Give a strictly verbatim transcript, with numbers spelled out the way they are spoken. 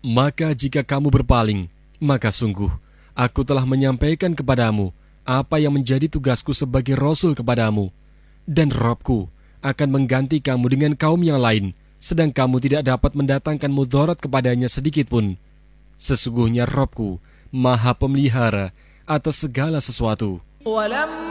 Maka jika kamu berpaling, maka sungguh aku telah menyampaikan kepadamu apa yang menjadi tugasku sebagai Rasul kepadamu. Dan Robku akan mengganti kamu dengan kaum yang lain, sedang kamu tidak dapat mendatangkan mudarat kepadanya sedikitpun. Sesungguhnya Robku Maha Pemelihara atas segala sesuatu. ولما